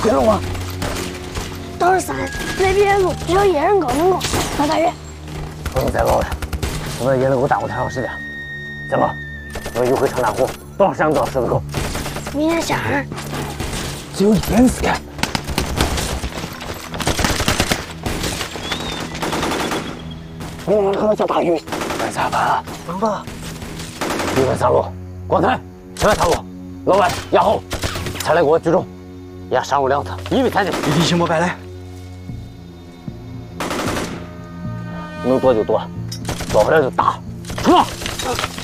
接龙吗？ 倒是山那边路只有一人够能够。老大爷， 不用再搞了，我们也能够耽误太长时间。行吧，我一回长南湖，多少时间到狮子沟？ 明天下午。 只有1天时间。明天可能下大雨，该咋办？怎么办？你们上路，光才全面上路。老外压后，前来给我聚中，压上午2侧，一味前进。 一地行不白来。 能躲就躲，躲回来就打，出发！